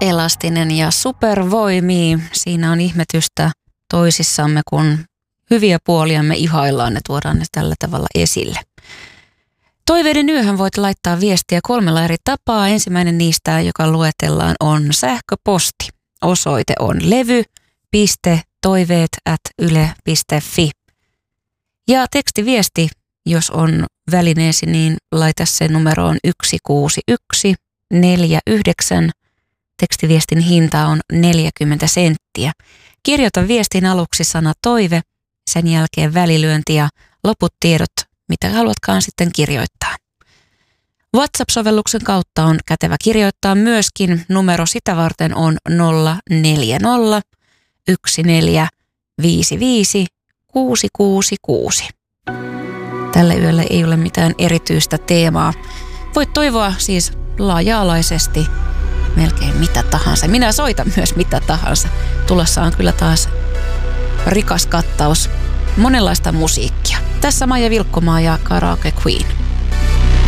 elastinen ja supervoimii. Siinä on ihmetystä toisissamme, kun hyviä puoliamme ihaillaan ja tuodaan ne tällä tavalla esille. Toiveiden yöhön voit laittaa viestiä 3 eri tapaa. Ensimmäinen niistä, joka luetellaan, on sähköposti. Osoite on levy.toiveet@yle.fi. Ja tekstiviesti, jos on välineesi, niin laita se numeroon 16149. Tekstiviestin hinta on 40 senttiä. Kirjoita viestin aluksi sana toive, sen jälkeen välilyönti ja loput tiedot, mitä haluatkaan sitten kirjoittaa. WhatsApp-sovelluksen kautta on kätevä kirjoittaa myöskin. Numero sitä varten on 040 1455 666. Tällä yöllä ei ole mitään erityistä teemaa. Voit toivoa siis laaja-alaisesti melkein mitä tahansa. Minä soitan myös mitä tahansa. Tulossa on kyllä taas rikas kattaus monenlaista musiikkia. Tässä Maija Vilkkomaa ja Karaoke Queen.